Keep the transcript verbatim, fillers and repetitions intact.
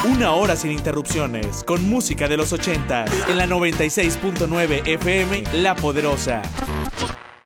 Una hora sin interrupciones, con música de los ochentas. En la noventa y seis punto nueve F M, La Poderosa.